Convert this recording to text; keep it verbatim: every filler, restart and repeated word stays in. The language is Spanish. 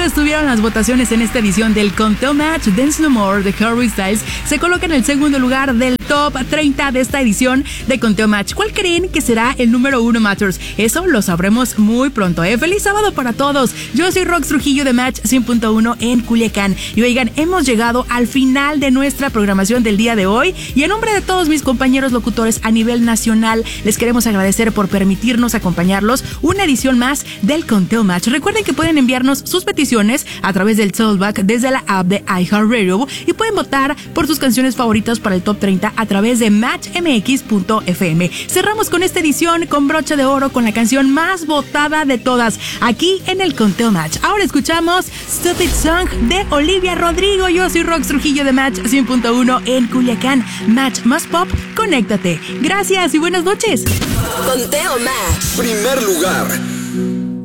estuvieron las votaciones en esta edición del Conteo Match? Dance No More de Harry Styles se coloca en el segundo lugar del top treinta de esta edición de Conteo Match. ¿Cuál creen que será el número uno, Matters? Eso lo sabremos muy pronto, ¿eh? ¡Feliz sábado para todos! Yo soy Rox Trujillo de Match cien punto uno en Culiacán. Y oigan, hemos llegado al final de nuestra programación del día de hoy. Y en nombre de todos mis compañeros locutores a nivel nacional, les queremos agradecer por permitirnos acompañarlos una edición más del Conteo Match. Recuerden que pueden enviarnos sus peticiones a través del Talkback desde la app de iHeartRadio y pueden votar por sus canciones favoritas para el top treinta a través de match m x punto f m. Cerramos con esta edición con broche de oro con la canción más votada de todas aquí en el Conteo Match. Ahora escuchamos Stupid Song de Olivia Rodrigo. Yo soy Rox Trujillo de Match cien punto uno en Culiacán. Match más pop, conéctate. Gracias y buenas noches. Conteo Match. Primer lugar.